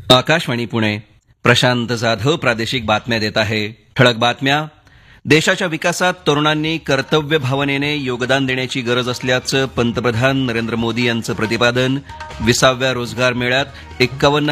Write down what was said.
आकाशवाणी पुणे. प्रशांत जाधव प्रादेशिक बातम्या देत आहे. ठळक बातम्या. देशाच्या विकासात तरुणांनी कर्तव्य भावनेने योगदान देण्याची गरज असल्याचं पंतप्रधान नरेंद्र मोदी यांचं प्रतिपादन. 20व्या रोजगार मेळ्यात 51